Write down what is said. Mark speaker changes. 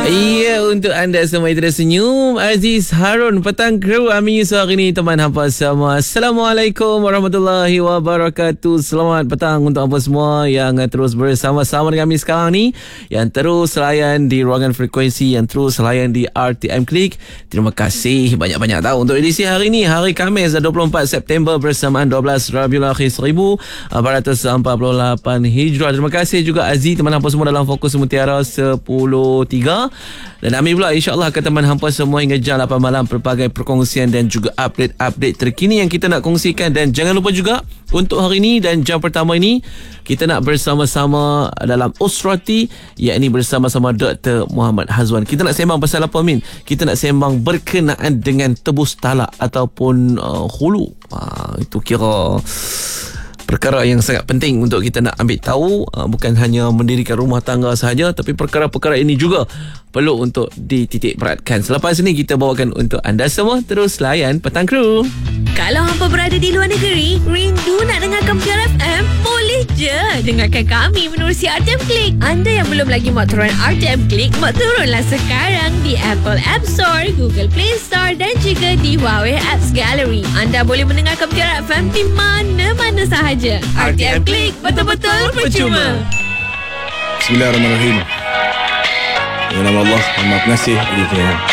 Speaker 1: Iya, untuk anda semua yang tersenyum, Aziz Harun, petang kru Amin Yusof hari ini teman hampa semua. Assalamualaikum warahmatullahi wabarakatuh. Selamat petang untuk hampa semua yang terus bersama-sama dengan kami sekarang ni, yang terus layan di ruangan frekuensi, yang terus layan di RTM Klik. Terima kasih banyak-banyak tahu untuk edisi hari ini, hari Khamis 24 September bersamaan 12 Rabiul Akhir 1448 Hijrah. Terima kasih juga Aziz, teman hampa semua dalam Fokus Mutiara 10.3. Dan Amir pula insyaAllah akan teman hampa semua hingga jam 8 malam, pelbagai perkongsian dan juga update-update terkini yang kita nak kongsikan. Dan jangan lupa juga untuk hari ini dan jam pertama ini kita nak bersama-sama dalam Usrati, yakni bersama-sama Dr. Muhammad Hazwan. Kita nak sembang pasal apa, Min? Kita nak sembang berkenaan dengan tebus talak ataupun hulu. Itu kira perkara yang sangat penting untuk kita nak ambil tahu. Bukan hanya mendirikan rumah tangga sahaja, tapi perkara-perkara ini juga perlu untuk dititik beratkan. Selepas ini kita bawakan untuk anda semua. Terus layan Petang Kru.
Speaker 2: Kalau hampa berada di luar negeri, rindu nak dengarkan Piar FM? Boleh je dengarkan kami menerusi RTM Klik. Anda yang belum lagi mak turun RTM Klik, mak turunlah sekarang di Apple App Store, Google Play Store dan juga di Huawei Apps Gallery. Anda boleh mendengarkan Piar FM di mana-mana sahaja. RTM Klik, betul-betul percuma.
Speaker 3: Bismillahirrahmanirrahim. Dengan nama Allah, Maha Pengasih lagi Penyayang.